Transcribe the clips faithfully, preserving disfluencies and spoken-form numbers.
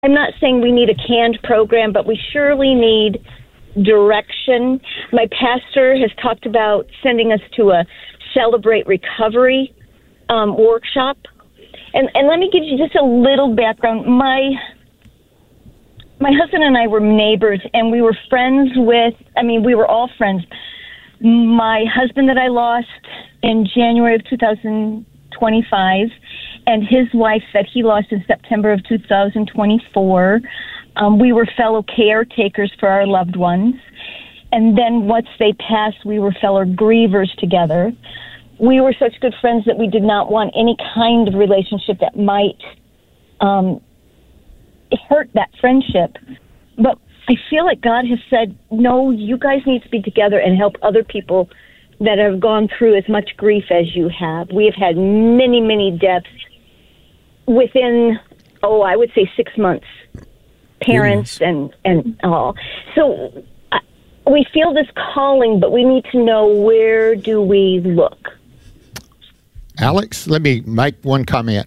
I'm not saying we need a canned program, but we surely need direction. My pastor has talked about sending us to a Celebrate Recovery um, workshop. And, and let me give you just a little background. My my husband and I were neighbors, and we were friends with, I mean, we were all friends. My husband that I lost in January of two thousand twenty-five, and his wife that he lost in September of two thousand twenty-four. Um, we were fellow caretakers for our loved ones. And then once they passed, we were fellow grievers together. We were such good friends that we did not want any kind of relationship that might um, hurt that friendship. But I feel like God has said, no, you guys need to be together and help other people that have gone through as much grief as you have. We have had many, many deaths within, oh, I would say six months. Parents and, and all. So uh, we feel this calling, but we need to know, where do we look? Alex, let me make one comment.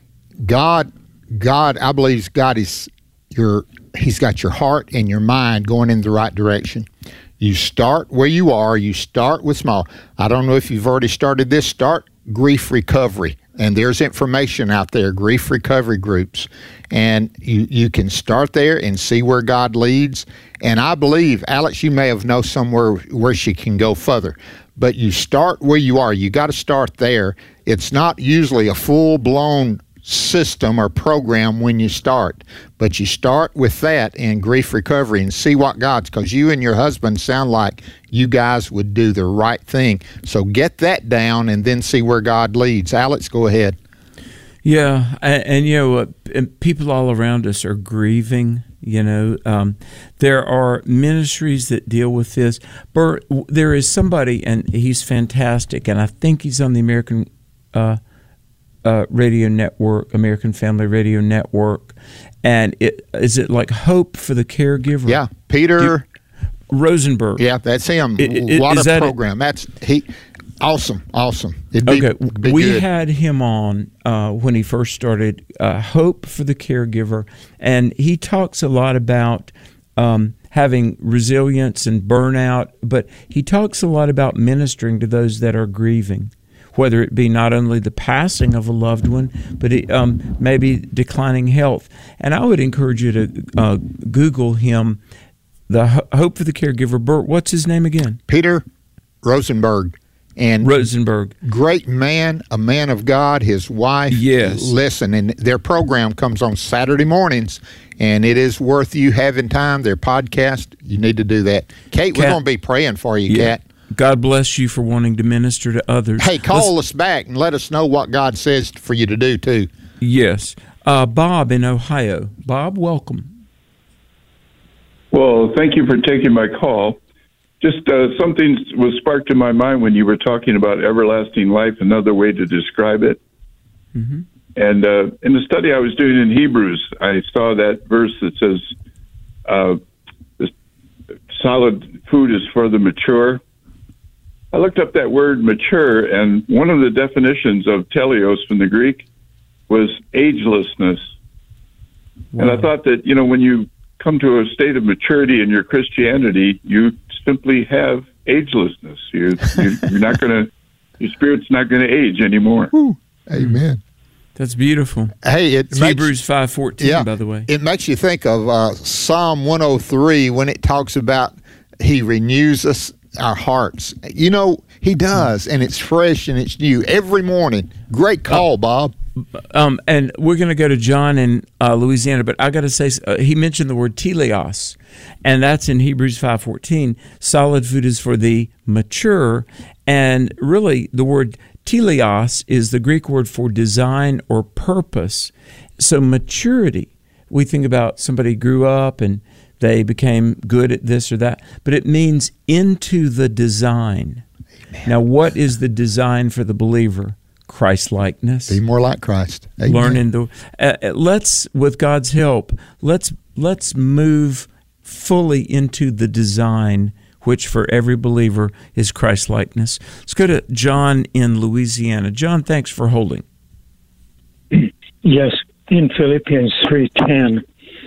God, God, I believe God is your, he's got your heart and your mind going in the right direction. You start where you are. You start with small. I don't know if you've already started this. Start grief recovery. And there's information out there, grief recovery groups. And you, you can start there and see where God leads. And I believe, Alex, you may have known somewhere where she can go further. But you start where you are. You got to start there. It's not usually a full-blown system or program when you start, but you start with that in grief recovery and see what God's, because you and your husband sound like you guys would do the right thing. So get that down and then see where God leads. Alex, go ahead. Yeah, and, and you know, uh, and people all around us are grieving. You know, um, there are ministries that deal with this. Bert, there is somebody, and he's fantastic, and I think he's on the American uh Uh, radio network, American Family Radio Network, and it is it like Hope for the Caregiver? Yeah, Peter you, Rosenberg. Yeah, that's him. It, it, what a that program! It? That's he. Awesome, awesome. It'd be, okay, be we good. had him on uh, when he first started. Uh, Hope for the Caregiver, and he talks a lot about um, having resilience and burnout, but he talks a lot about ministering to those that are grieving, whether it be not only the passing of a loved one, but it, um, maybe declining health. And I would encourage you to uh, Google him, the Hope for the Caregiver. Bert, what's his name again? Peter Rosenberg. And Rosenberg. Great man, a man of God, his wife. Yes. Listen, and their program comes on Saturday mornings, and it is worth you having time. Their podcast, you need to do that. Kate, Kat, we're going to be praying for you, yeah. Kat. God bless you for wanting to minister to others. Hey, call Let's, us back and let us know what God says for you to do, too. Yes. Uh, Bob in Ohio. Bob, welcome. Well, thank you for taking my call. Just uh, something was sparked in my mind when you were talking about everlasting life, another way to describe it. Mm-hmm. And uh, in the study I was doing in Hebrews, I saw that verse that says, uh, solid food is for the mature. I looked up that word mature, and one of the definitions of teleos from the Greek was agelessness. Wow. And I thought that, you know, when you come to a state of maturity in your Christianity, you simply have agelessness. You're, you're not going to, your spirit's not going to age anymore. Ooh, amen. That's beautiful. Hey, it it's makes, Hebrews five fourteen, yeah, by the way. It makes you think of uh, Psalm one oh three when it talks about he renews us, our hearts. You know, he does, and it's fresh and it's new every morning. Great call, uh, Bob. Um, and we're going to go to John in uh, Louisiana, but I got to say, uh, he mentioned the word teleos, and that's in Hebrews five fourteen. Solid food is for the mature, and really the word teleos is the Greek word for design or purpose. So maturity, we think about somebody grew up and they became good at this or that, but it means into the design. Amen. Now, what is the design for the believer? Christ-likeness. Be more like Christ. Amen. Learning the. Uh, let's, with God's help, let's let's move fully into the design, which for every believer is Christ-likeness. Let's go to John in Louisiana. John, thanks for holding. Yes, in Philippians three ten,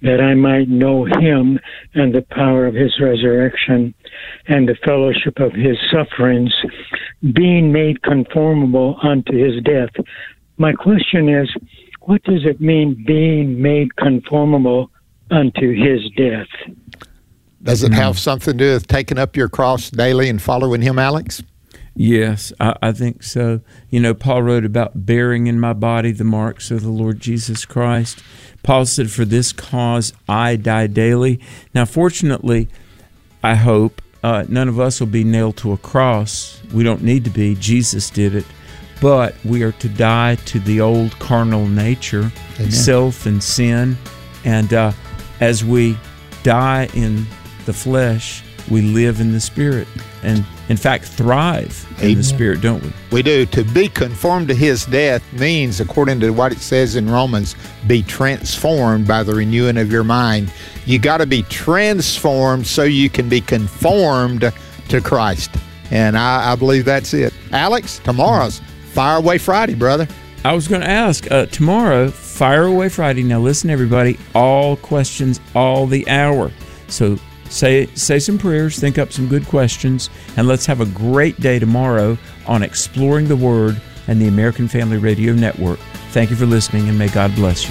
that I might know him and the power of his resurrection and the fellowship of his sufferings, being made conformable unto his death. My question is, what does it mean, being made conformable unto his death? Does it have something to do with taking up your cross daily and following him, Alex? Yes, I, I think so. You know, Paul wrote about bearing in my body the marks of the Lord Jesus Christ. Paul said, for this cause I die daily. Now, fortunately, I hope uh, none of us will be nailed to a cross. We don't need to be. Jesus did it. But we are to die to the old carnal nature, Amen. Self and sin. And uh, as we die in the flesh, we live in the Spirit, and in fact thrive in Amen. The Spirit, don't we? We do. To be conformed to his death means, according to what it says in Romans, be transformed by the renewing of your mind. You got to be transformed so you can be conformed to Christ. And I, I believe that's it. Alex, tomorrow's Fire Away Friday, brother. I was going to ask, uh, tomorrow, Fire Away Friday. Now listen, everybody, all questions, all the hour. So say say some prayers, think up some good questions, and let's have a great day tomorrow on Exploring the Word and the American Family Radio Network. Thank you for listening, and may God bless you.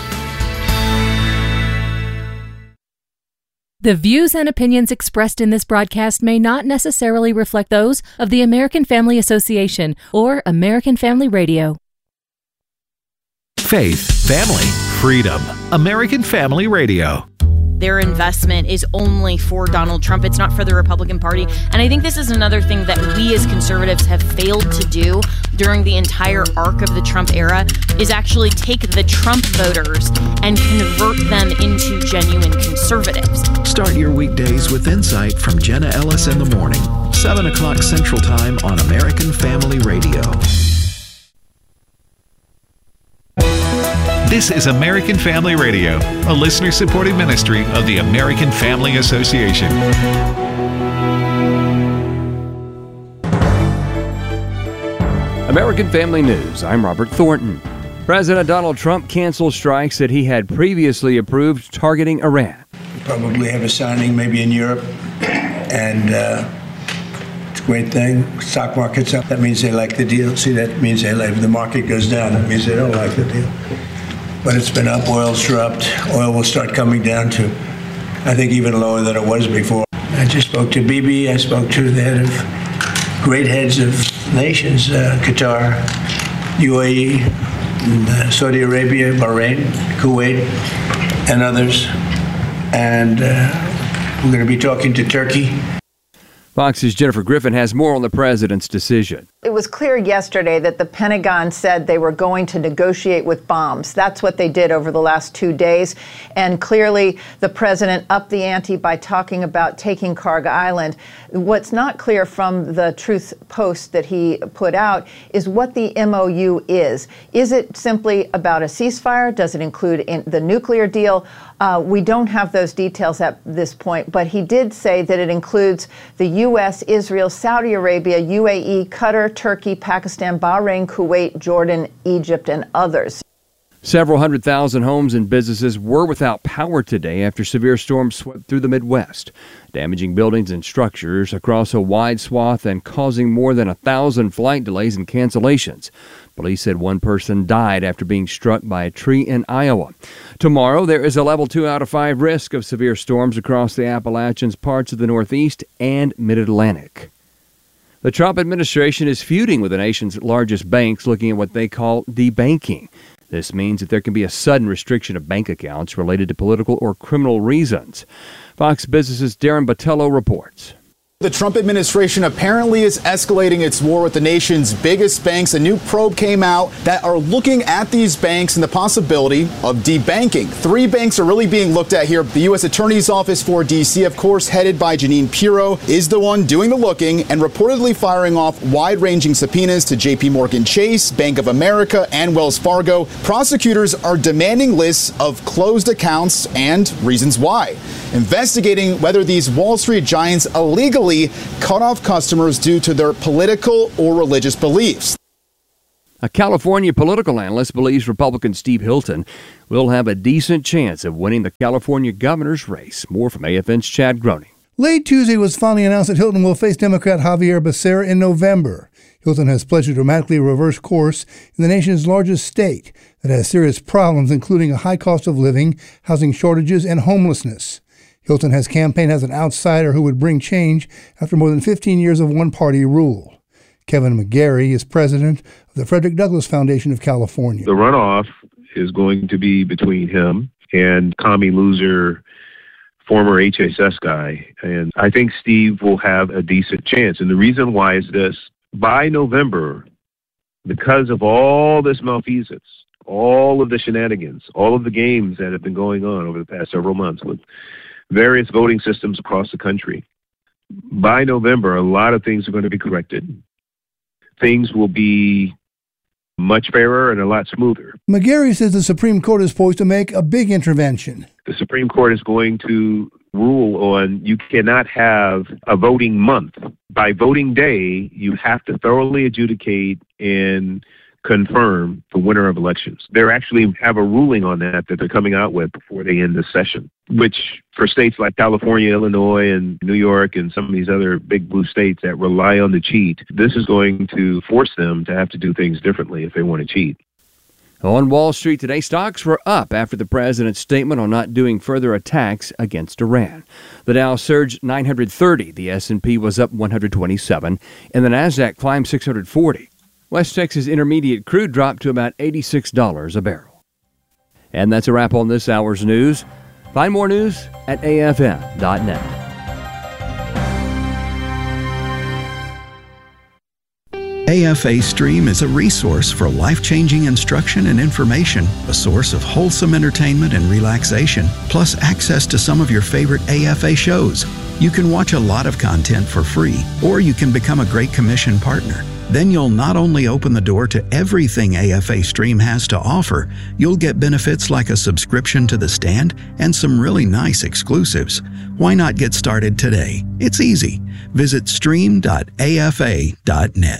The views and opinions expressed in this broadcast may not necessarily reflect those of the American Family Association or American Family Radio. Faith, family, freedom. American Family Radio. Their investment is only for Donald Trump. It's not for the Republican Party. And I think this is another thing that we as conservatives have failed to do during the entire arc of the Trump era is actually take the Trump voters and convert them into genuine conservatives. Start your weekdays with insight from Jenna Ellis in the morning, seven o'clock Central Time on American Family Radio. This is American Family Radio, a listener-supported ministry of the American Family Association. American Family News, I'm Robert Thornton. President Donald Trump canceled strikes that he had previously approved targeting Iran. We probably have a signing maybe in Europe, and uh, it's a great thing. Stock market's up. That means they like the deal. See, that means they like, if the market goes down, that means they don't like the deal. But it's been up, oil's dropped. Oil will start coming down to, I think, even lower than it was before. I just spoke to Bibi. I spoke to the head of great heads of nations, uh, Qatar, U A E, and, uh, Saudi Arabia, Bahrain, Kuwait, and others. And uh, we're going to be talking to Turkey. Fox's Jennifer Griffin has more on the president's decision. It was clear yesterday that the Pentagon said they were going to negotiate with bombs. That's what they did over the last two days. And clearly, the president upped the ante by talking about taking Kharg Island. What's not clear from the Truth Post that he put out is what the M O U is. Is it simply about a ceasefire? Does it include in the nuclear deal? Uh, we don't have those details at this point, but he did say that it includes the U S, Israel, Saudi Arabia, U A E, Qatar, Turkey, Pakistan, Bahrain, Kuwait, Jordan, Egypt, and others. Several hundred thousand homes and businesses were without power today after severe storms swept through the Midwest, damaging buildings and structures across a wide swath and causing more than a thousand flight delays and cancellations. Police said one person died after being struck by a tree in Iowa. Tomorrow, there is a level two out of five risk of severe storms across the Appalachians, parts of the Northeast, and Mid-Atlantic. The Trump administration is feuding with the nation's largest banks, looking at what they call debanking. This means that there can be a sudden restriction of bank accounts related to political or criminal reasons. Fox Business's Darren Botello reports. The Trump administration apparently is escalating its war with the nation's biggest banks. A new probe came out that are looking at these banks and the possibility of debanking. Three banks are really being looked at here. The U S Attorney's Office for D C, of course, headed by Jeanine Pirro, is the one doing the looking and reportedly firing off wide-ranging subpoenas to J P Morgan Chase, Bank of America, and Wells Fargo. Prosecutors are demanding lists of closed accounts and reasons why, investigating whether these Wall Street giants illegally cut off customers due to their political or religious beliefs. A California political analyst believes Republican Steve Hilton will have a decent chance of winning the California governor's race. More from A F N's Chad Groening. Late Tuesday was finally announced that Hilton will face Democrat Javier Becerra in November. Hilton has pledged to dramatically reverse course in the nation's largest state that has serious problems, including a high cost of living, housing shortages, and homelessness. Hilton has campaigned as an outsider who would bring change after more than fifteen years of one-party rule. Kevin McGarry is president of the Frederick Douglass Foundation of California. The runoff is going to be between him and commie loser, former H S S guy. And I think Steve will have a decent chance. And the reason why is this. By November, because of all this malfeasance, all of the shenanigans, all of the games that have been going on over the past several months with various voting systems across the country, by November, a lot of things are going to be corrected. Things will be much fairer and a lot smoother. McGarry says the Supreme Court is poised to make a big intervention. The Supreme Court is going to rule on you cannot have a voting month. By voting day, you have to thoroughly adjudicate and confirm the winner of elections. They actually have a ruling on that that they're coming out with before they end this session, which for states like California, Illinois, and New York, and some of these other big blue states that rely on the cheat, this is going to force them to have to do things differently if they want to cheat. On Wall Street today, stocks were up after the president's statement on not doing further attacks against Iran. The Dow surged nine hundred thirty, the S and P was up one hundred twenty-seven, and the Nasdaq climbed six hundred forty. West Texas Intermediate crude dropped to about eighty-six dollars a barrel. And that's a wrap on this hour's news. Find more news at A F N dot net. A F A Stream is a resource for life-changing instruction and information, a source of wholesome entertainment and relaxation, plus access to some of your favorite A F A shows. You can watch a lot of content for free, or you can become a Great Commission partner. Then you'll not only open the door to everything A F A Stream has to offer, you'll get benefits like a subscription to The Stand and some really nice exclusives. Why not get started today? It's easy. Visit stream dot A F A dot net.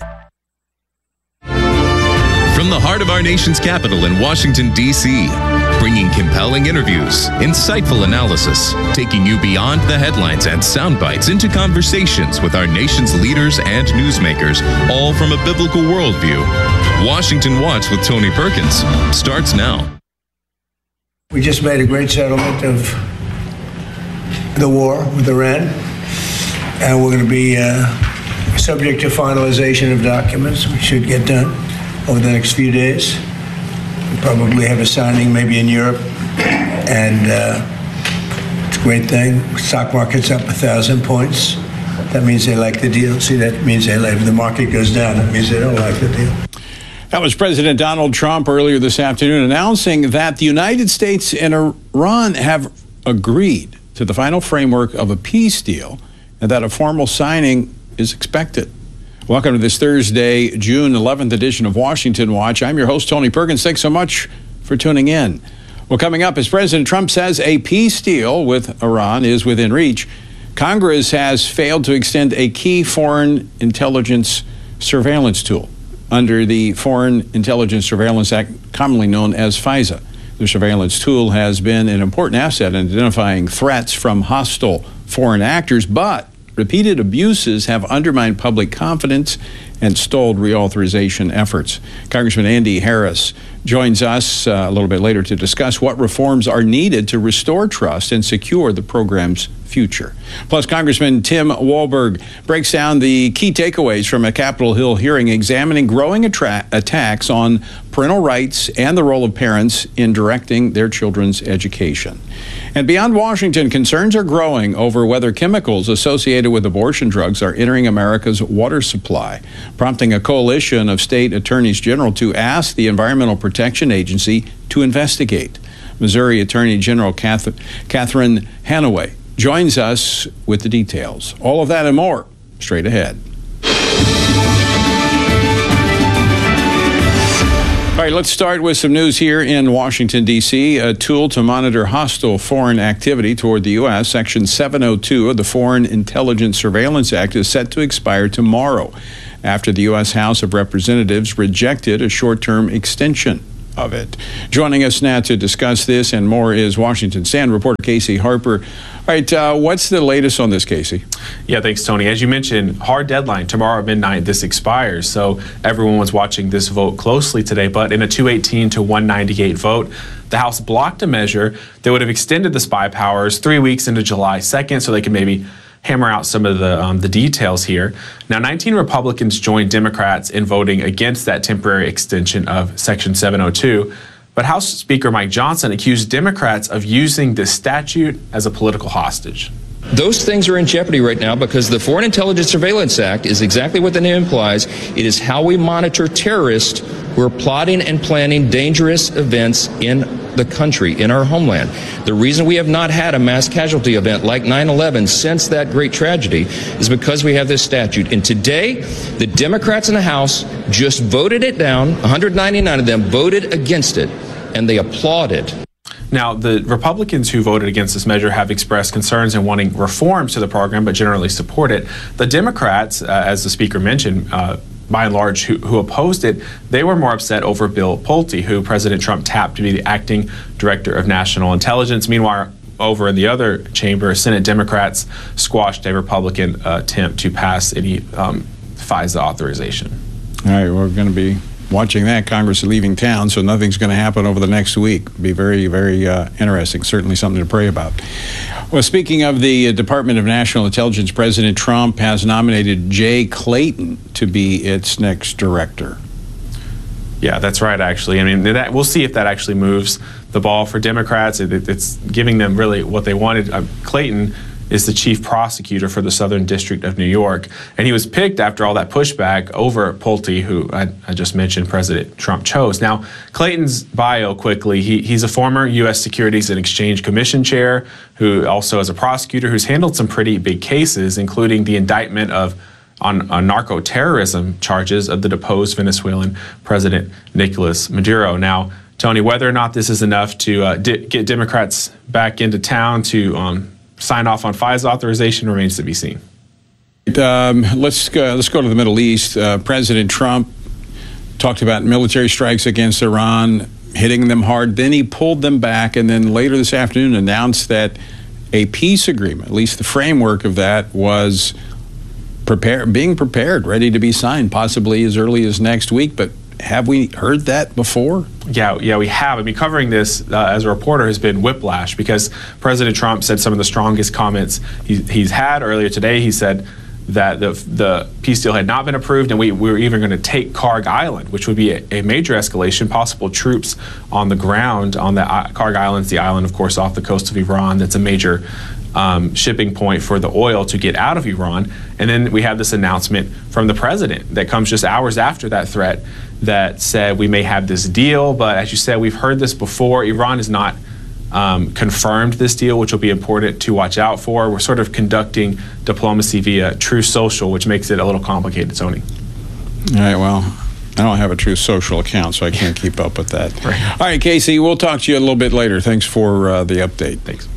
From the heart of our nation's capital in Washington, D C, bringing compelling interviews, insightful analysis, taking you beyond the headlines and sound bites into conversations with our nation's leaders and newsmakers, all from a biblical worldview. Washington Watch with Tony Perkins starts now. We just made a great settlement of the war with Iran, and we're going to be uh, subject to finalization of documents, which should get done over the next few days. We'll probably have a signing maybe in Europe, and uh, it's a great thing. Stock market's up a thousand points. That means they like the deal. See, that means they like, if the market goes down, that means they don't like the deal. That was President Donald Trump earlier this afternoon announcing that the United States and Iran have agreed to the final framework of a peace deal and that a formal signing is expected. Welcome to this Thursday, June eleventh edition of Washington Watch. I'm your host, Tony Perkins. Thanks so much for tuning in. Well, coming up, as President Trump says a peace deal with Iran is within reach, Congress has failed to extend a key foreign intelligence surveillance tool under the Foreign Intelligence Surveillance Act, commonly known as FISA. The surveillance tool has been an important asset in identifying threats from hostile foreign actors, but repeated abuses have undermined public confidence and stalled reauthorization efforts. Congressman Andy Harris joins us uh, a little bit later to discuss what reforms are needed to restore trust and secure the program's future. Plus, Congressman Tim Walberg breaks down the key takeaways from a Capitol Hill hearing examining growing attra- attacks on parental rights and the role of parents in directing their children's education. And beyond Washington, concerns are growing over whether chemicals associated with abortion drugs are entering America's water supply, prompting a coalition of state attorneys general to ask the Environmental Protection Agency to investigate. Missouri Attorney General Catherine Hanaway joins us with the details. All of that and more straight ahead. All right, let's start with some news here in Washington, D C. A tool to monitor hostile foreign activity toward the U S, Section seven oh two of the Foreign Intelligence Surveillance Act, is set to expire tomorrow. after the U S House of Representatives rejected a short-term extension of it. Joining us now to discuss this and more is Washington Stand reporter Casey Harper. All right, uh, what's the latest on this, Casey? Yeah, thanks, Tony. As you mentioned, hard deadline. Tomorrow at midnight, this expires. So everyone was watching this vote closely today. But in a two eighteen to one ninety-eight vote, the House blocked a measure that would have extended the spy powers three weeks into July second so they could maybe hammer out some of the um, the details here. Now, nineteen Republicans joined Democrats in voting against that temporary extension of Section seven oh two. But House Speaker Mike Johnson accused Democrats of using this statute as a political hostage. Those things are in jeopardy right now because the Foreign Intelligence Surveillance Act is exactly what the name implies. It is how we monitor terrorists who are plotting and planning dangerous events in the country, in our homeland. The reason we have not had a mass casualty event like nine eleven since that great tragedy is because we have this statute. And today, the Democrats in the House just voted it down. one hundred ninety-nine of them voted against it, and they applauded. Now, the Republicans who voted against this measure have expressed concerns in wanting reforms to the program, but generally support it. The Democrats, uh, as the Speaker mentioned, uh, by and large, who, who opposed it, they were more upset over Bill Pulte, who President Trump tapped to be the acting director of national intelligence. Meanwhile, over in the other chamber, Senate Democrats squashed a Republican uh, attempt to pass any um, FISA authorization. All right, we're going to be watching that. Congress is leaving town, so nothing's going to happen over the next week. Be very, very uh, interesting. Certainly something to pray about. Well, speaking of the Department of National Intelligence, President Trump has nominated Jay Clayton to be its next director. Yeah, that's right, actually. I mean, that, we'll see if that actually moves the ball for Democrats. It, it, it's giving them really what they wanted. Uh, Clayton is the chief prosecutor for the Southern District of New York. And he was picked after all that pushback over Pulte, who I, I just mentioned President Trump chose. Now, Clayton's bio quickly, he, he's a former U S Securities and Exchange Commission chair, who also is a prosecutor who's handled some pretty big cases, including the indictment of on, on narco-terrorism charges of the deposed Venezuelan President Nicolas Maduro. Now, Tony, whether or not this is enough to uh, di- get Democrats back into town to um, sign off on FISA authorization remains to be seen. Um, let's go, let's go to the Middle East. Uh, President Trump talked about military strikes against Iran, hitting them hard. Then he pulled them back, and then later this afternoon announced that a peace agreement, at least the framework of that, was prepare, being prepared, ready to be signed, possibly as early as next week. But have we heard that before? Yeah, yeah, we have. I mean, covering this uh, as a reporter has been whiplash because President Trump said some of the strongest comments he, he's had earlier today. He said that the the peace deal had not been approved, and we, we were even going to take Karg Island, which would be a, a major escalation, possible troops on the ground on the uh, Karg Islands, the island, of course, off the coast of Iran. That's a major um, shipping point for the oil to get out of Iran. And then we have this announcement from the president that comes just hours after that threat that said we may have this deal, but as you said, we've heard this before. Iran has not um, confirmed this deal, which will be important to watch out for. We're sort of conducting diplomacy via Truth Social, which makes it a little complicated, Tony. All right, well, I don't have a Truth Social account, so I can't keep up with that. Right. All right, Casey, we'll talk to you a little bit later. Thanks for uh, the update. Thanks.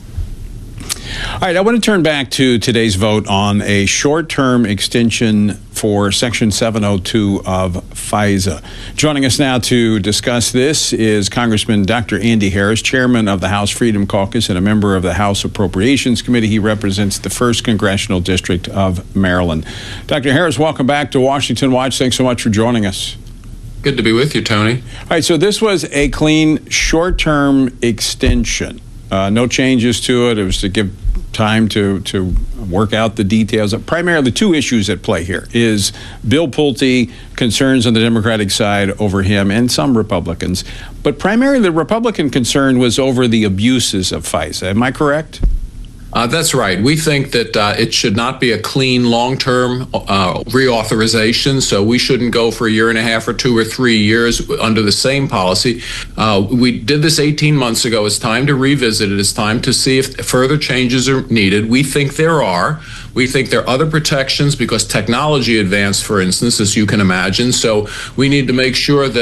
All right, I want to turn back to today's vote on a short-term extension for Section seven oh two of FISA. Joining us now to discuss this is Congressman Doctor Andy Harris, chairman of the House Freedom Caucus and a member of the House Appropriations Committee. He represents the first Congressional District of Maryland. Doctor Harris, welcome back to Washington Watch. Thanks so much for joining us. Good to be with you, Tony. All right, so this was a clean short-term extension. Uh, no changes to it. It was to give time to to work out the details. Primarily, two issues at play here is Bill Pulte, concerns on the Democratic side over him and some Republicans. But primarily, the Republican concern was over the abuses of FISA. Am I correct? Uh, that's right. We think that uh, it should not be a clean, long-term uh, reauthorization, so we shouldn't go for a year and a half or two or three years under the same policy. Uh, we did this eighteen months ago. It's time to revisit it. It's time to see if further changes are needed. We think there are. We think there are other protections because technology advanced, for instance, as you can imagine. So we need to make sure that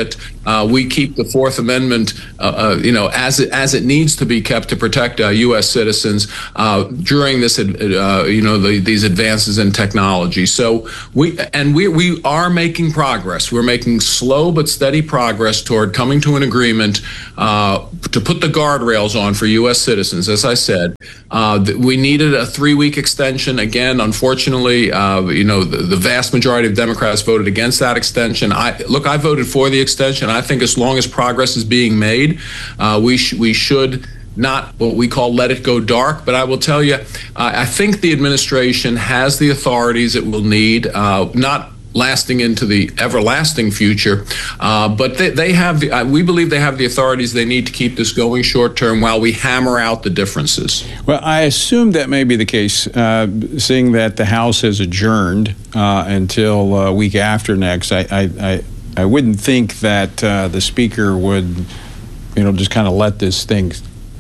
uh, we keep the Fourth Amendment, uh, uh, you know, as it as it needs to be kept to protect uh, U S citizens uh, during this, uh, you know, the, these advances in technology. So we and we we are making progress. We're making slow but steady progress toward coming to an agreement uh, to put the guardrails on for U S citizens. As I said, uh, we needed a three-week extension. Again, unfortunately, uh, you know, the, the vast majority of Democrats voted against that extension. I look, I voted for the extension. I think as long as progress is being made, uh, we sh- we should not what we call let it go dark. But I will tell you, uh, I think the administration has the authorities it will need, uh, not lasting into the everlasting future, uh, but they, they have. The, uh, we believe they have the authorities they need to keep this going short term while we hammer out the differences. Well, I assume that may be the case, uh, seeing that the House has adjourned uh, until uh, week after next. I, I, I, I wouldn't think that uh, the Speaker would, you know, just kind of let this thing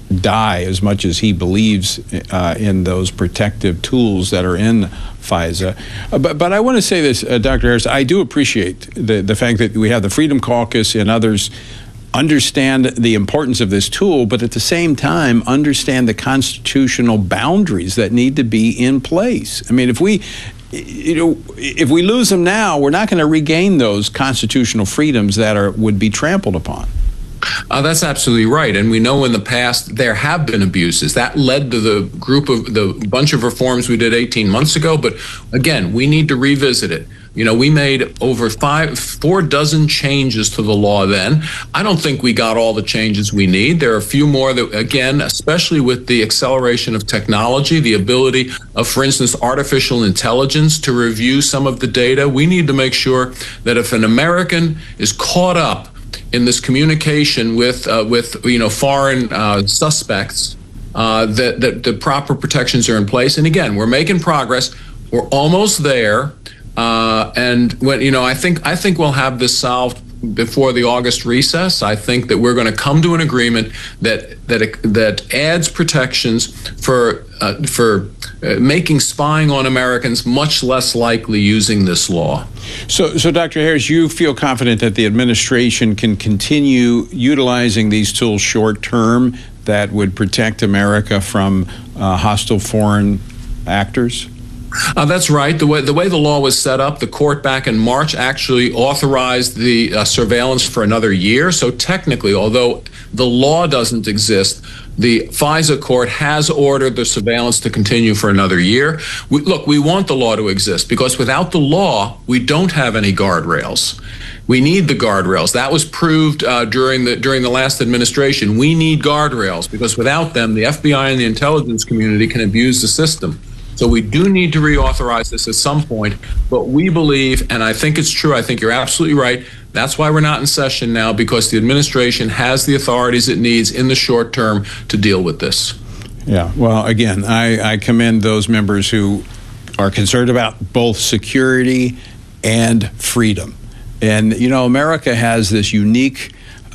die as much as he believes uh, in those protective tools that are in FISA. Uh, but, but I want to say this, uh, Doctor Harris, I do appreciate the, the fact that we have the Freedom Caucus and others understand the importance of this tool, but at the same time understand the constitutional boundaries that need to be in place. I mean, if we you know, if we lose them now, we're not going to regain those constitutional freedoms that are would be trampled upon. Uh, that's absolutely right. And we know in the past there have been abuses. That led to the group of the bunch of reforms we did eighteen months ago. But again, we need to revisit it. You know, we made over five, four dozen changes to the law then. I don't think we got all the changes we need. There are a few more that, again, especially with the acceleration of technology, the ability of, for instance, artificial intelligence to review some of the data. We need to make sure that if an American is caught up in this communication with uh, with you know foreign uh, suspects, uh, that that the proper protections are in place. And again, we're making progress. We're almost there. Uh, and when you know, I think I think we'll have this solved before the August recess. I think that we're going to come to an agreement that that that adds protections for uh, for uh, making spying on Americans much less likely using this law. So, so Doctor Harris, you feel confident that the administration can continue utilizing these tools short term that would protect America from uh, hostile foreign actors? Uh, that's right. The way the way the law was set up, the court back in March actually authorized the uh, surveillance for another year. So technically, although the law doesn't exist, the FISA court has ordered the surveillance to continue for another year. We, look, we want the law to exist because without the law, we don't have any guardrails. We need the guardrails. That was proved uh, during the during the last administration. We need guardrails because without them, the F B I and the intelligence community can abuse the system. So we do need to reauthorize this at some point, but we believe, and I think it's true, I think you're absolutely right, that's why we're not in session now, because the administration has the authorities it needs in the short term to deal with this. Yeah, well, again, I, I commend those members who are concerned about both security and freedom. And, you know, America has this unique,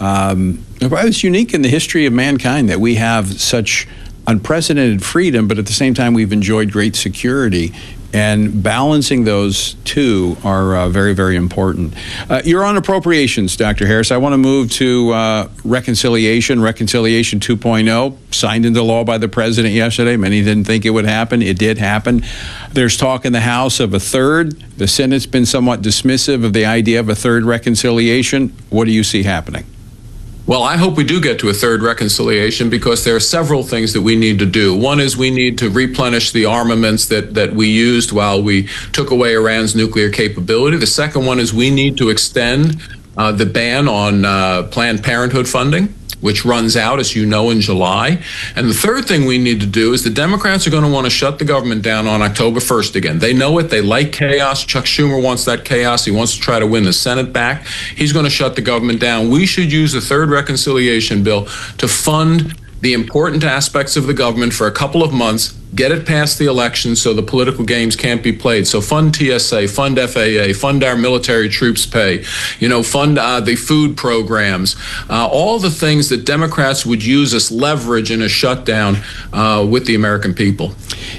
um, it's unique in the history of mankind that we have such unprecedented freedom, but at the same time we've enjoyed great security, and balancing those two are uh, very, very important. Uh, you're on appropriations, Doctor Harris. I want to move to uh, reconciliation, Reconciliation two point oh, signed into law by the president yesterday. Many didn't think it would happen. It did happen. There's talk in the House of a third. The Senate's been somewhat dismissive of the idea of a third reconciliation. What do you see happening? Well, I hope we do get to a third reconciliation because there are several things that we need to do. One is we need to replenish the armaments that, that we used while we took away Iran's nuclear capability. The second one is we need to extend uh, the ban on uh, Planned Parenthood funding, which runs out, as you know, in July. And the third thing we need to do is the Democrats are going to want to shut the government down on October first again. They know it. They like chaos. Chuck Schumer wants that chaos. He wants to try to win the Senate back. He's going to shut the government down. We should use the third reconciliation bill to fund the important aspects of the government for a couple of months, get it past the election so the political games can't be played. So fund T S A, fund F A A, fund our military troops pay, you know, fund uh, the food programs, uh, all the things that Democrats would use as leverage in a shutdown uh, with the American people.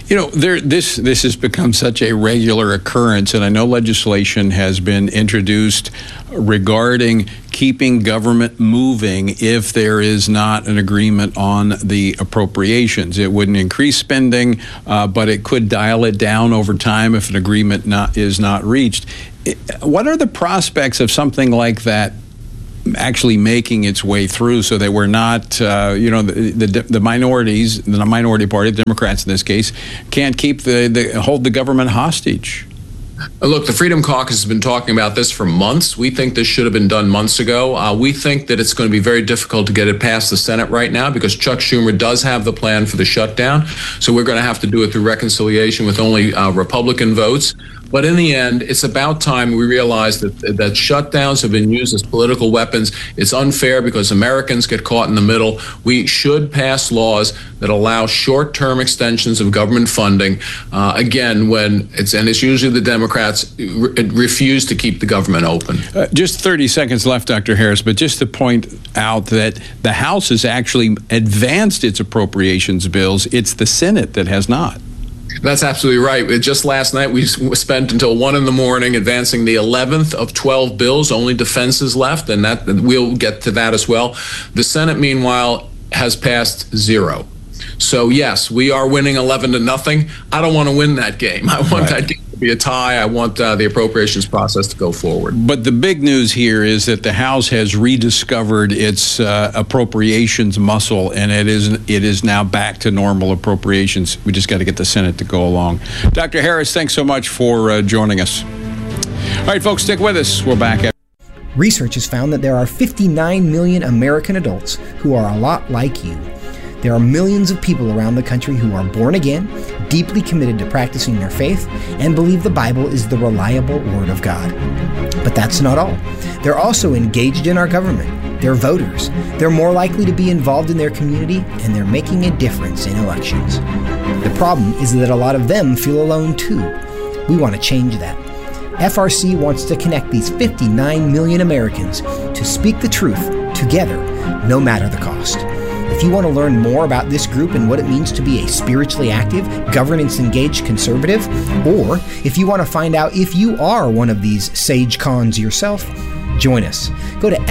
You know, there, this this has become such a regular occurrence, and I know legislation has been introduced regarding keeping government moving if there is not an agreement on the appropriations. It wouldn't increase spending, uh, but it could dial it down over time if an agreement not, is not reached. What are the prospects of something like that actually making its way through, so that we're not, uh, you know, the, the the minorities, the minority party, the Democrats in this case, can't keep the, the hold the government hostage? Look, the Freedom Caucus has been talking about this for months. We think this should have been done months ago. Uh, we think that it's going to be very difficult to get it past the Senate right now because Chuck Schumer does have the plan for the shutdown. So we're going to have to do it through reconciliation with only uh, Republican votes. But in the end, it's about time we realize that that shutdowns have been used as political weapons. It's unfair because Americans get caught in the middle. We should pass laws that allow short-term extensions of government funding. Uh, again, when it's and it's usually the Democrats re- refuse to keep the government open. Uh, just thirty seconds left, Doctor Harris, but just to point out that the House has actually advanced its appropriations bills. It's the Senate that has not. That's absolutely right. Just last night, we spent until one in the morning advancing the eleventh of twelve bills, only defenses left, and that we'll get to that as well. The Senate, meanwhile, has passed zero. So, yes, we are winning eleven to nothing. I don't want to win that game. I want right. that game to be a tie. I want uh, the appropriations process to go forward. But the big news here is that the House has rediscovered its uh, appropriations muscle, and it is it is now back to normal appropriations. We just got to get the Senate to go along. Doctor Harris, thanks so much for uh, joining us. All right, folks, stick with us. We're back. At- Research has found that there are fifty-nine million American adults who are a lot like you. There are millions of people around the country who are born again, deeply committed to practicing their faith, and believe the Bible is the reliable Word of God. But that's not all. They're also engaged in our government. They're voters. They're more likely to be involved in their community, and they're making a difference in elections. The problem is that a lot of them feel alone too. We want to change that. F R C wants to connect these fifty-nine million Americans to speak the truth together, no matter the cost. If you want to learn more about this group and what it means to be a spiritually active, governance-engaged conservative, or if you want to find out if you are one of these sage cons yourself, join us. Go to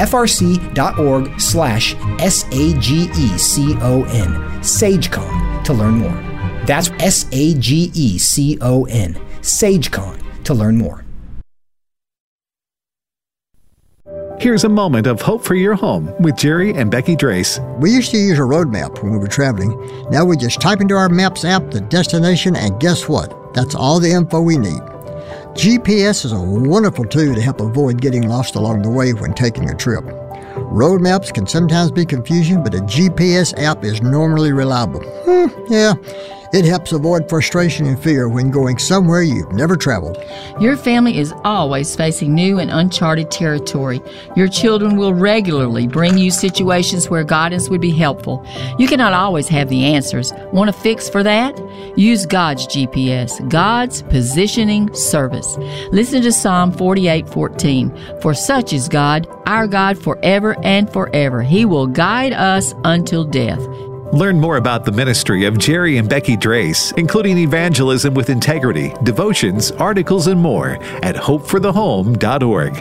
frc.org slash S-A-G-E-C-O-N, SageCon, to learn more. That's S A G E C O N, SageCon, to learn more. Here's a moment of hope for your home with Jerry and Becky Drace. We used to use a road map when we were traveling. Now we just type into our Maps app the destination, and guess what? That's all the info we need. G P S is a wonderful tool to help avoid getting lost along the way when taking a trip. Road maps can sometimes be confusing, but a G P S app is normally reliable. Hmm, yeah. It helps avoid frustration and fear when going somewhere you've never traveled. Your family is always facing new and uncharted territory. Your children will regularly bring you situations where guidance would be helpful. You cannot always have the answers. Want a fix for that? Use God's G P S, God's positioning service. Listen to Psalm forty-eight fourteen. For such is God, our God forever and forever. He will guide us until death. Learn more about the ministry of Jerry and Becky Drace, including evangelism with integrity, devotions, articles, and more at hope for the home dot org.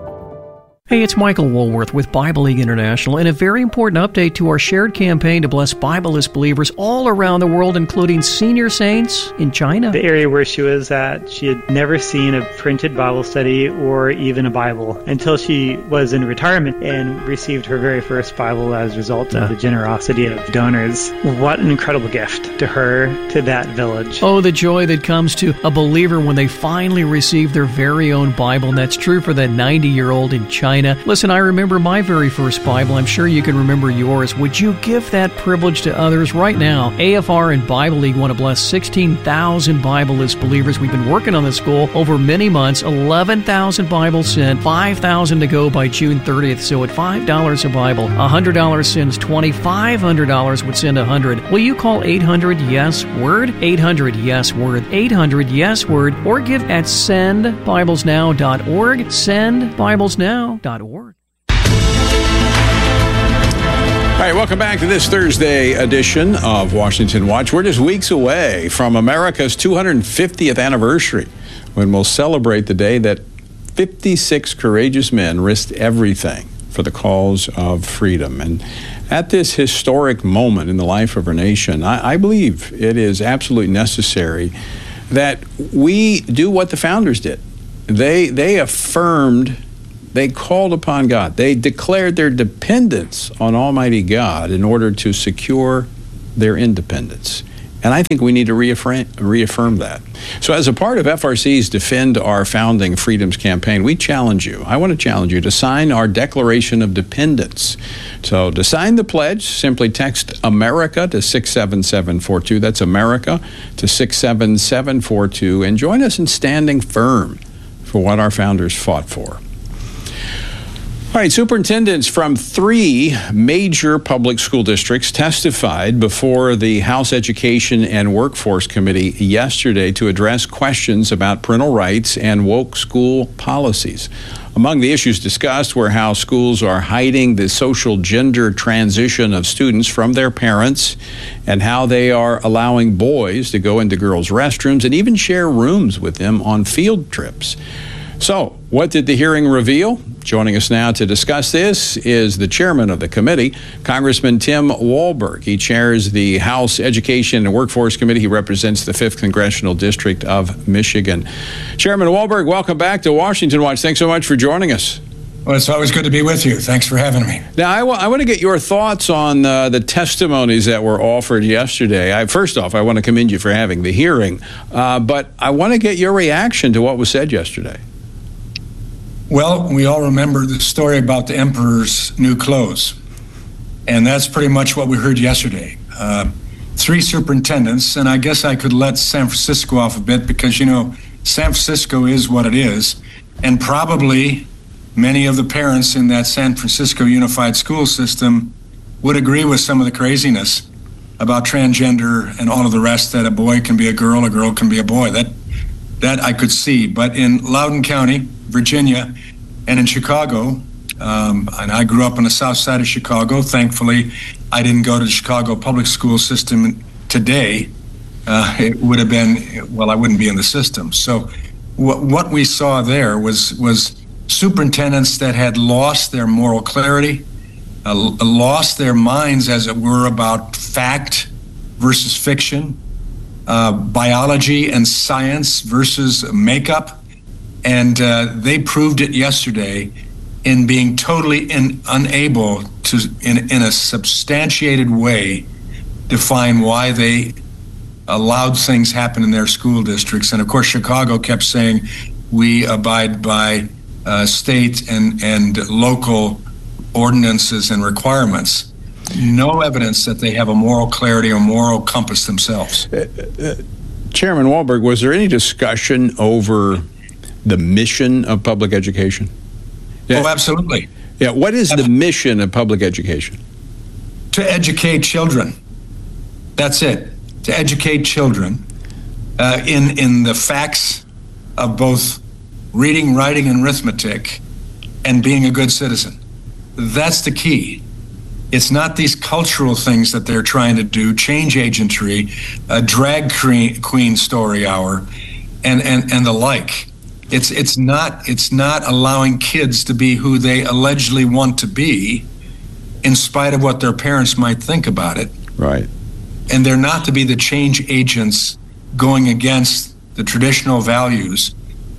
Hey, it's Michael Woolworth with Bible League International, and a very important update to our shared campaign to bless Bibleless believers all around the world, including senior saints in China. The area where she was at, she had never seen a printed Bible study or even a Bible until she was in retirement and received her very first Bible as a result of the generosity of donors. What an incredible gift to her, to that village. Oh, the joy that comes to a believer when they finally receive their very own Bible, and that's true for that ninety-year-old in China. Listen, I remember my very first Bible. I'm sure you can remember yours. Would you give that privilege to others right now? A F R and Bible League want to bless sixteen thousand Bibleless believers. We've been working on this goal over many months. eleven thousand Bibles sent, five thousand to go by June thirtieth. So at five dollars a Bible, one hundred dollars sends twenty, five hundred dollars would send one hundred. Will you call eight hundred yes word? eight hundred yes word. eight hundred yes word. Or give at send bibles now dot org. send bibles now dot org. All right, welcome back to this Thursday edition of Washington Watch. We're just weeks away from America's two hundred fiftieth anniversary, when we'll celebrate the day that fifty-six courageous men risked everything for the cause of freedom. And at this historic moment in the life of our nation, I, I believe it is absolutely necessary that we do what the founders did. They, they affirmed, they called upon God. They declared their dependence on Almighty God in order to secure their independence. And I think we need to reaffirm, reaffirm that. So as a part of F R C's Defend Our Founding Freedoms campaign, we challenge you, I want to challenge you to sign our Declaration of Dependence. So to sign the pledge, simply text America to six seven seven four two. That's America to six seven seven four two. And join us in standing firm for what our founders fought for. All right, superintendents from three major public school districts testified before the House Education and Workforce Committee yesterday to address questions about parental rights and woke school policies. Among the issues discussed were how schools are hiding the social gender transition of students from their parents, and how they are allowing boys to go into girls' restrooms and even share rooms with them on field trips. So, what did the hearing reveal? Joining us now to discuss this is the chairman of the committee, Congressman Tim Walberg. He chairs the House Education and Workforce Committee. He represents the fifth Congressional District of Michigan. Chairman Walberg, welcome back to Washington Watch. Thanks so much for joining us. Well, it's always good to be with you. Thanks for having me. Now, I, w- I want to get your thoughts on uh, the testimonies that were offered yesterday. I, first off, I want to commend you for having the hearing, uh, but I want to get your reaction to what was said yesterday. Well, we all remember the story about the emperor's new clothes, and that's pretty much what we heard yesterday. Uh, three superintendents, and I guess I could let San Francisco off a bit because, you know, San Francisco is what it is, and probably many of the parents in that San Francisco Unified School System would agree with some of the craziness about transgender and all of the rest, that a boy can be a girl, a girl can be a boy. That, that I could see. But in Loudoun County, Virginia, and in Chicago, um, and I grew up on the south side of Chicago. Thankfully, I didn't go to the Chicago public school system today. Uh, it would have been, well, I wouldn't be in the system. So what, what we saw there was, was superintendents that had lost their moral clarity, uh, lost their minds, as it were, about fact versus fiction, uh, biology and science versus makeup. And uh, they proved it yesterday in being totally in, unable to, in, in a substantiated way, define why they allowed things happen in their school districts. And of course, Chicago kept saying, we abide by uh, state and, and local ordinances and requirements. No evidence that they have a moral clarity or moral compass themselves. Uh, uh, Chairman Walberg, was there any discussion over the mission of public education? Yeah. Oh, absolutely. Yeah. What is the mission of public education? To educate children. That's it. To educate children uh, in in the facts of both reading, writing, and arithmetic, and being a good citizen. That's the key. It's not these cultural things that they're trying to do, change agentry, a drag queen story hour, and and and the like. It's it's not it's not allowing kids to be who they allegedly want to be, in spite of what their parents might think about it. Right. And they're not to be the change agents going against the traditional values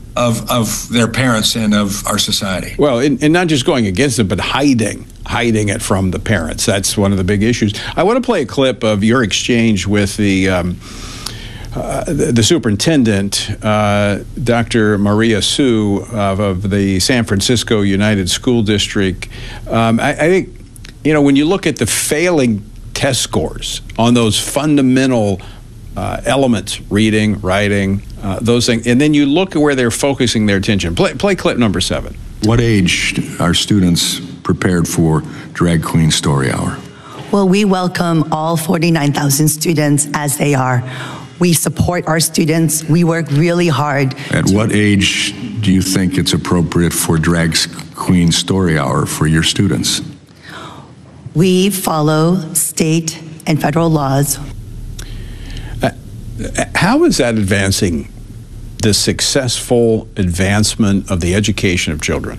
of of their parents and of our society. Well, and, and not just going against it, but hiding, hiding it from the parents. That's one of the big issues. I want to play a clip of your exchange with the um, Uh, the, the superintendent, uh, Doctor Maria Su of, of the San Francisco United School District. Um, I, I think, you know, when you look at the failing test scores on those fundamental uh, elements, reading, writing, uh, those things, and then you look at where they're focusing their attention. Play, play clip number seven. What age are students prepared for Drag Queen Story Hour? Well, we welcome all forty-nine thousand students as they are. We support our students. We work really hard. At what age do you think it's appropriate for Drag Queen Story Hour for your students? We follow state and federal laws. Uh, how is that advancing the successful advancement of the education of children?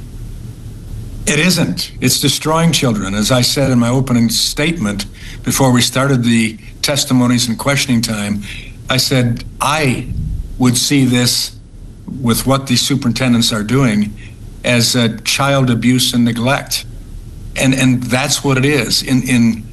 It isn't. It's destroying children. As I said in my opening statement before we started the testimonies and questioning time, I said I would see this with what these superintendents are doing as uh, child abuse and neglect. And and that's what it is. In in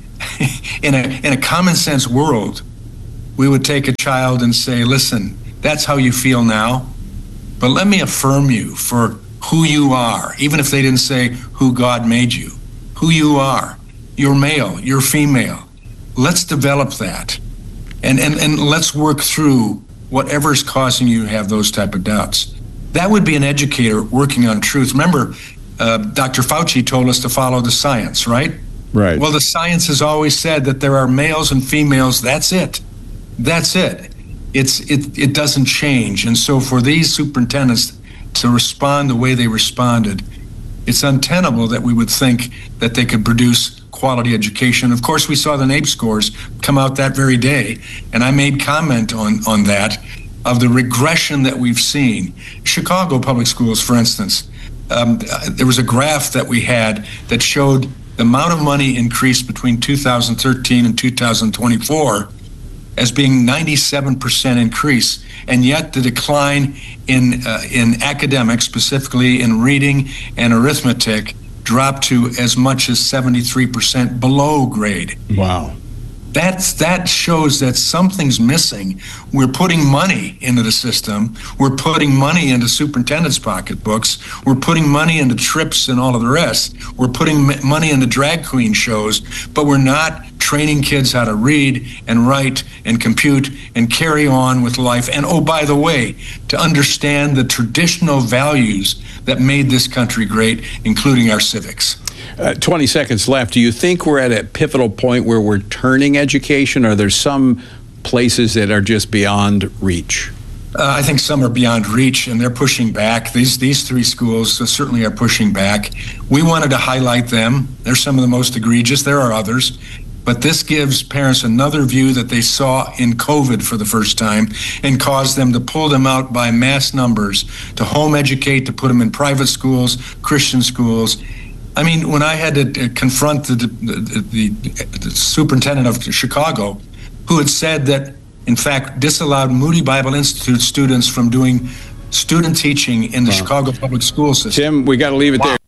in a in a common sense world, we would take a child and say, listen, that's how you feel now, but let me affirm you for who you are, even if they didn't say who God made you, who you are. You're male, you're female. Let's develop that. And, and, and let's work through whatever's causing you to have those type of doubts. That would be an educator working on truth. Remember, uh, Doctor Fauci told us to follow the science, right? Right. Well, the science has always said that there are males and females. That's it. That's it. It's it. It doesn't change. And so for these superintendents to respond the way they responded, it's untenable that we would think that they could produce quality education. Of course, we saw the NAEP scores come out that very day, and I made comment on, on that, of the regression that we've seen. Chicago Public Schools, for instance, um, there was a graph that we had that showed the amount of money increased between two thousand thirteen and two thousand twenty-four as being ninety-seven percent increase, and yet the decline in uh, in academics, specifically in reading and arithmetic, dropped to as much as seventy-three percent below grade. Wow. That's, that shows that something's missing. We're putting money into the system. We're putting money into superintendents' pocketbooks. We're putting money into trips and all of the rest. We're putting m- money into drag queen shows, but we're not training kids how to read and write and compute and carry on with life. And oh, by the way, to understand the traditional values that made this country great, including our civics. Uh, twenty seconds left. Do you think we're at a pivotal point where we're turning education, or there's some places that are just beyond reach? Uh, I think some are beyond reach, and they're pushing back. These these three schools certainly are pushing back. We wanted to highlight them. They're some of the most egregious. There are others. But this gives parents another view that they saw in COVID for the first time and caused them to pull them out by mass numbers, to home educate, to put them in private schools, Christian schools. I mean, when I had to confront the, the, the, the superintendent of Chicago, who had said that, in fact, disallowed Moody Bible Institute students from doing student teaching in the wow. Chicago public school system. Tim, we got to leave it wow. there.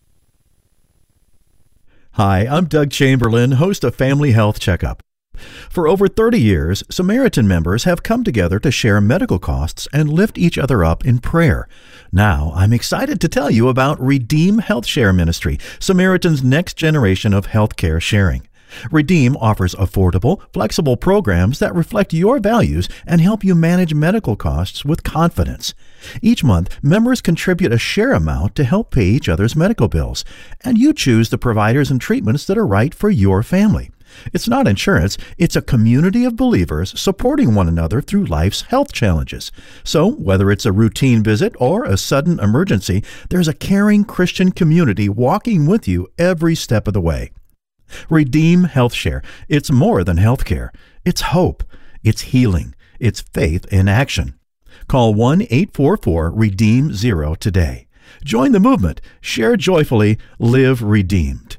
Hi, I'm Doug Chamberlain, host of Family Health Checkup. For over thirty years, Samaritan members have come together to share medical costs and lift each other up in prayer. Now, I'm excited to tell you about Redeem Health Share Ministry, Samaritan's next generation of healthcare sharing. Redeem offers affordable, flexible programs that reflect your values and help you manage medical costs with confidence. Each month, members contribute a share amount to help pay each other's medical bills, and you choose the providers and treatments that are right for your family. It's not insurance, it's a community of believers supporting one another through life's health challenges. So, whether it's a routine visit or a sudden emergency, there's a caring Christian community walking with you every step of the way. Redeem Health Share. It's more than healthcare. It's hope. It's healing. It's faith in action. Call one eight four four REDEEM zero today. Join the movement. Share joyfully. Live redeemed.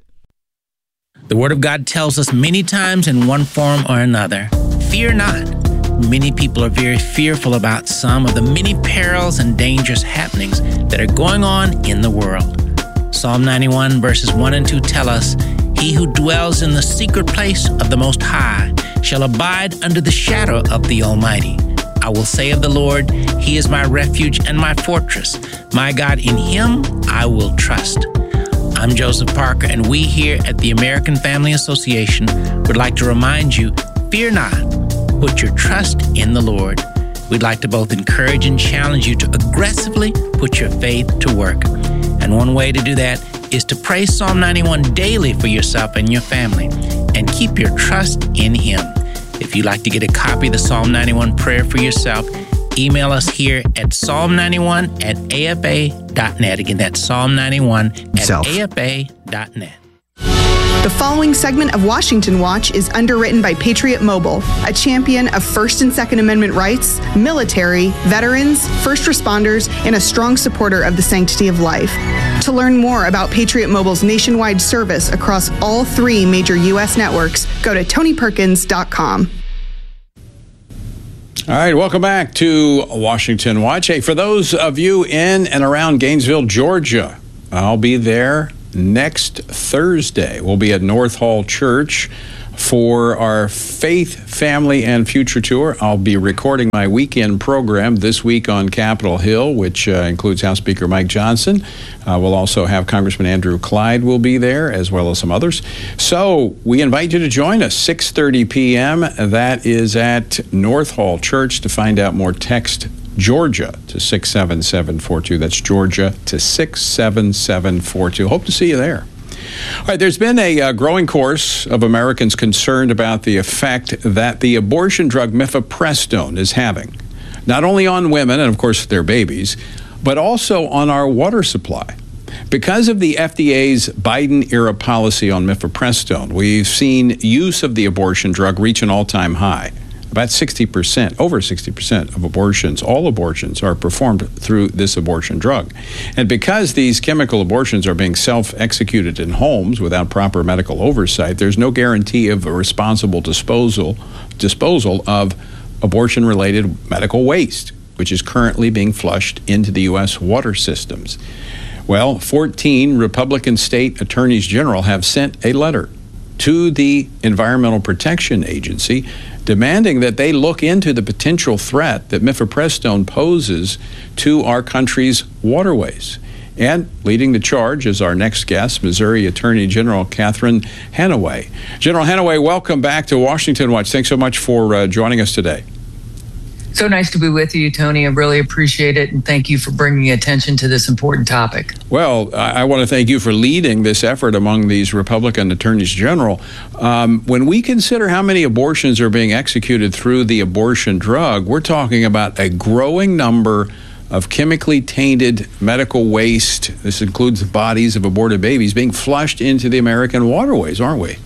The Word of God tells us many times in one form or another, fear not. Many people are very fearful about some of the many perils and dangerous happenings that are going on in the world. Psalm ninety-one verses one and two tell us, "He who dwells in the secret place of the Most High shall abide under the shadow of the Almighty. I will say of the Lord, He is my refuge and my fortress. My God, in Him I will trust." I'm Joseph Parker, and we here at the American Family Association would like to remind you, fear not, put your trust in the Lord. We'd like to both encourage and challenge you to aggressively put your faith to work. And one way to do that is to pray Psalm ninety-one daily for yourself and your family, and keep your trust in Him. If you'd like to get a copy of the Psalm ninety-one prayer for yourself, email us here at psalm ninety-one at a f a dot net. Again, that's psalm ninety-one at a f a dot net. The following segment of Washington Watch is underwritten by Patriot Mobile, a champion of First and Second Amendment rights, military, veterans, first responders, and a strong supporter of the sanctity of life. To learn more about Patriot Mobile's nationwide service across all three major U S networks, go to tony perkins dot com. All right, welcome back to Washington Watch. Hey, for those of you in and around Gainesville, Georgia, I'll be there next Thursday. We'll be at North Hall Church for our Faith, Family, and Future Tour. I'll be recording my weekend program this week on Capitol Hill, which uh, includes House Speaker Mike Johnson. Uh, we'll also have Congressman Andrew Clyde will be there, as well as some others. So we invite you to join us, six thirty p.m. That is at North Hall Church. To find out more, text Georgia to six seven seven four two. That's Georgia to six seven seven four two. Hope to see you there. All right, there's been a uh, growing chorus of Americans concerned about the effect that the abortion drug mifepristone is having, not only on women and, of course, their babies, but also on our water supply. Because of the F D A's Biden-era policy on mifepristone, we've seen use of the abortion drug reach an all-time high. About sixty percent, over sixty percent of abortions, all abortions, are performed through this abortion drug. And because these chemical abortions are being self-executed in homes without proper medical oversight, there's no guarantee of a responsible disposal, disposal of abortion-related medical waste, which is currently being flushed into the U S water systems. Well, fourteen Republican state attorneys general have sent a letter to the Environmental Protection Agency demanding that they look into the potential threat that mifepristone poses to our country's waterways. And leading the charge is our next guest, Missouri Attorney General Catherine Hanaway. General Hanaway, welcome back to Washington Watch. Thanks so much for uh, joining us today. So nice to be with you, Tony. I really appreciate it, and thank you for bringing attention to this important topic. Well, I, I want to thank you for leading this effort among these Republican attorneys general. Um, when we consider how many abortions are being executed through the abortion drug, we're talking about a growing number of chemically tainted medical waste. This includes the bodies of aborted babies being flushed into the American waterways, aren't we?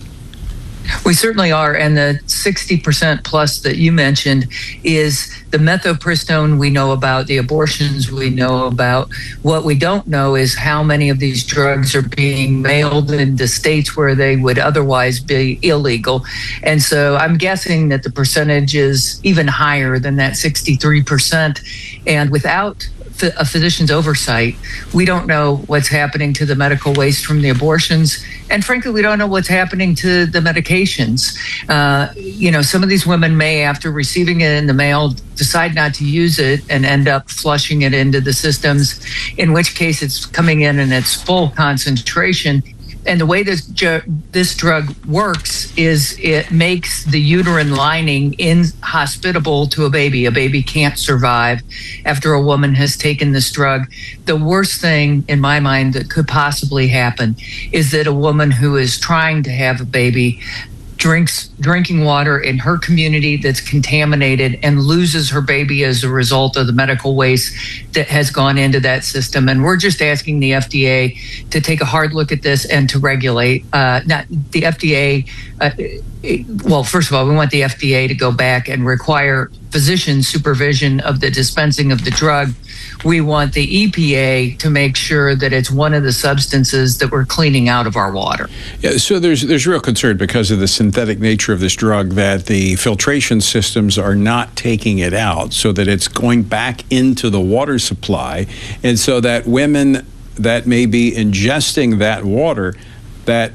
We certainly are, and the sixty percent plus that you mentioned is the mifepristone we know about, the abortions we know about. What we don't know is how many of these drugs are being mailed into states where they would otherwise be illegal. And so I'm guessing that the percentage is even higher than that sixty-three percent. And without a physician's oversight, we don't know what's happening to the medical waste from the abortions, and frankly, we don't know what's happening to the medications. Uh, you know, some of these women may, after receiving it in the mail, decide not to use it and end up flushing it into the systems, in which case it's coming in in its full concentration. And the way this ju- this drug works is it makes the uterine lining inhospitable to a baby. A baby can't survive after a woman has taken this drug. The worst thing, in my mind, that could possibly happen is that a woman who is trying to have a baby drinks drinking water in her community that's contaminated and loses her baby as a result of the medical waste that has gone into that system. And we're just asking the F D A to take a hard look at this and to regulate. Uh, not the F D A. Uh, well, first of all, we want the F D A to go back and require physician supervision of the dispensing of the drug. We want the E P A to make sure that it's one of the substances that we're cleaning out of our water. Yeah, so there's there's real concern because of the synthetic nature of this drug that the filtration systems are not taking it out, so that it's going back into the water supply, and so that women that may be ingesting that water that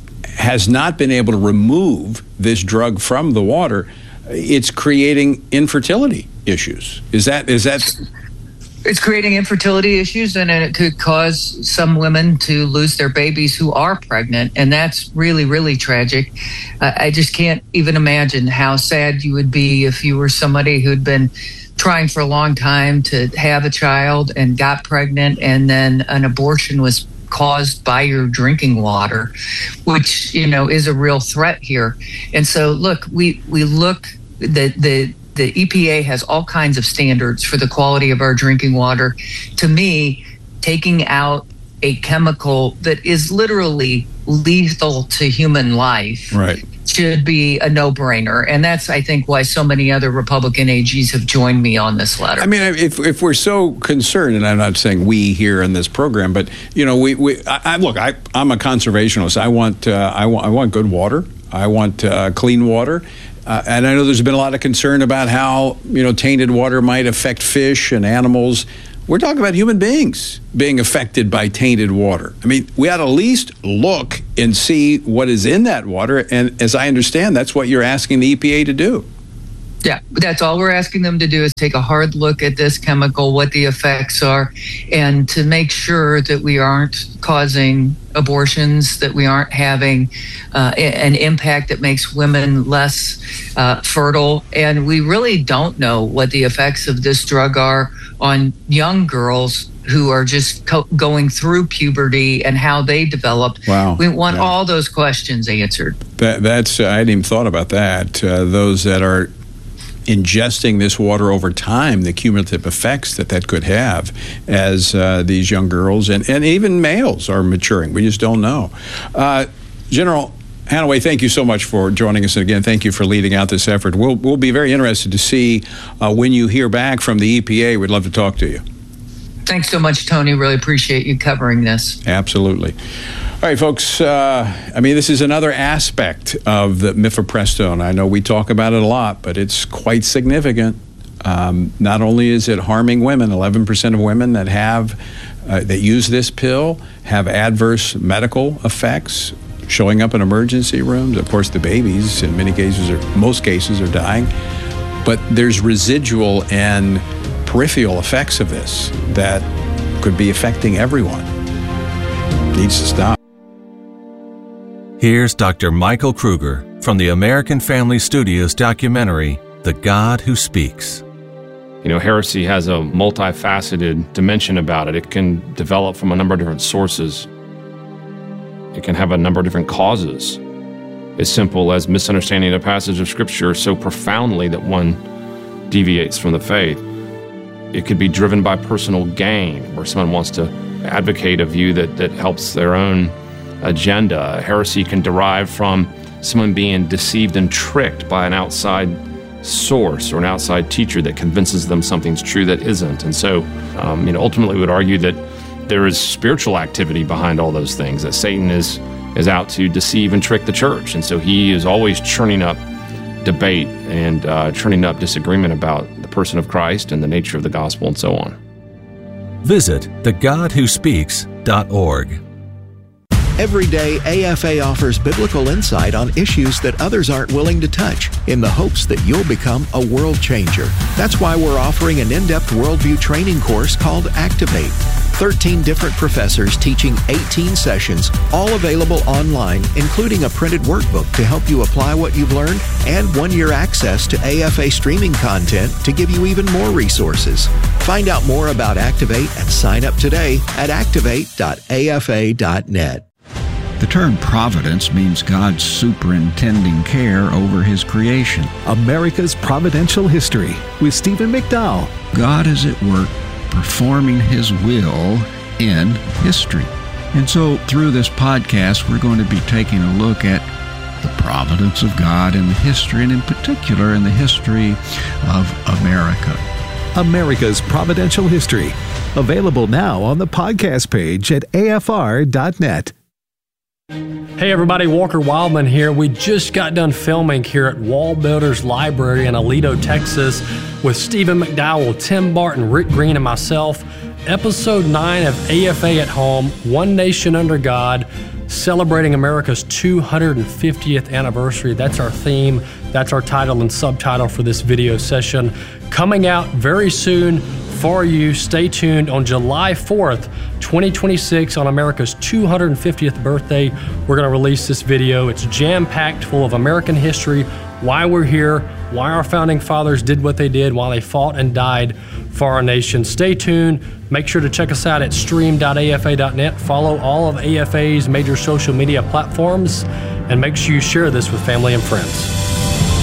has not been able to remove this drug from the water, it's creating infertility issues. Is that is that? It's creating infertility issues, and it could cause some women to lose their babies who are pregnant, and that's really, really tragic. Uh, I just can't even imagine how sad you would be if you were somebody who'd been trying for a long time to have a child and got pregnant, and then an abortion was caused by your drinking water, which, you know, is a real threat here. And so, look, we, we look, the the The E P A has all kinds of standards for the quality of our drinking water. To me, taking out a chemical that is literally lethal to human life, right, should be a no-brainer. And that's, I think, why so many other Republican A Gs have joined me on this letter. I mean, if if we're so concerned, and I'm not saying we here in this program, but you know, we we I, I, look, I I'm a conservationist. I want uh, I want I want good water. I want uh, clean water. Uh, and I know there's been a lot of concern about how, you know, tainted water might affect fish and animals. We're talking about human beings being affected by tainted water. I mean, we ought to at least look and see what is in that water. And as I understand, that's what you're asking the E P A to do. Yeah, that's all we're asking them to do is take a hard look at this chemical, what the effects are, and to make sure that we aren't causing abortions, that we aren't having uh, an impact that makes women less uh, fertile. And we really don't know what the effects of this drug are on young girls who are just co- going through puberty and how they developed. Wow. We want Yeah. all those questions answered. That, that's, uh, I hadn't even thought about that. Uh, those that are ingesting this water over time, the cumulative effects that that could have as uh, these young girls and, and even males are maturing. We just don't know. Uh, General Hanaway, thank you so much for joining us. And again, thank you for leading out this effort. We'll, we'll be very interested to see uh, when you hear back from the E P A. We'd love to talk to you. Thanks so much, Tony. Really appreciate you covering this. Absolutely. All right, folks, uh, I mean, this is another aspect of the mifepristone. I know we talk about it a lot, but it's quite significant. Um, not only is it harming women, eleven percent of women that have, uh, that use this pill have adverse medical effects, showing up in emergency rooms. Of course, the babies, in many cases, or most cases, are dying. But there's residual and peripheral effects of this that could be affecting everyone. It needs to stop. Here's Doctor Michael Kruger from the American Family Studios documentary, The God Who Speaks. You know, heresy has a multifaceted dimension about it. It can develop from a number of different sources. It can have a number of different causes. As simple as misunderstanding a passage of Scripture so profoundly that one deviates from the faith. It could be driven by personal gain, where someone wants to advocate a view that, that helps their own agenda. Heresy can derive from someone being deceived and tricked by an outside source or an outside teacher that convinces them something's true that isn't. And so, um, you know, ultimately we would argue that there is spiritual activity behind all those things, that Satan is, is out to deceive and trick the church. And so he is always churning up debate and uh, churning up disagreement about the person of Christ and the nature of the gospel and so on. Visit the god who speaks dot org. Every day, A F A offers biblical insight on issues that others aren't willing to touch in the hopes that you'll become a world changer. That's why we're offering an in-depth worldview training course called Activate. thirteen different professors teaching eighteen sessions, all available online, including a printed workbook to help you apply what you've learned and one-year access to A F A streaming content to give you even more resources. Find out more about Activate and sign up today at activate dot a f a dot net. The term providence means God's superintending care over His creation. America's Providential History with Stephen McDowell. God is at work performing His will in history. And so through this podcast, we're going to be taking a look at the providence of God in the history, and in particular in the history of America. America's Providential History. Available now on the podcast page at a f r dot net. Hey everybody, Walker Wildman here. We just got done filming here at Wall Builders Library in Aledo, Texas with Stephen McDowell, Tim Barton, Rick Green, and myself. Episode nine of A F A at Home, One Nation Under God, celebrating America's two hundred fiftieth anniversary. That's our theme. That's our title and subtitle for this video session. Coming out very soon for you. Stay tuned on July fourth, twenty twenty-six, on America's two hundred fiftieth birthday. We're going to release this video. It's jam-packed full of American history, why we're here, why our founding fathers did what they did, why they fought and died for our nation. Stay tuned. Make sure to check us out at stream dot a f a dot net. Follow all of A F A's major social media platforms, and make sure you share this with family and friends.